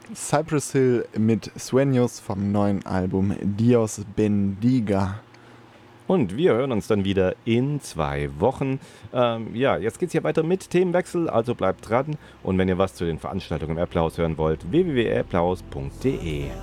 Cypress Hill mit Sueños vom neuen Album Dios Bendiga. Und wir hören uns dann wieder in 2 Wochen. Jetzt geht's hier weiter mit Themenwechsel, also bleibt dran. Und wenn ihr was zu den Veranstaltungen im Applaus hören wollt, www.applaus.de.